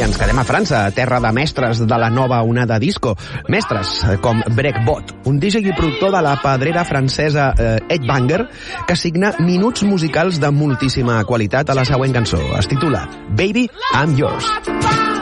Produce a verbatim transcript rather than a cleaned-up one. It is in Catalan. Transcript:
ens quedem a França, terra de mestres de la nova onada disco. Mestres com Breakbot, un D J i productor de la pedrera francesa eh, Ed Banger, que signa minuts musicals de moltíssima qualitat a la següent cançó. Es titula Baby, I'm Yours.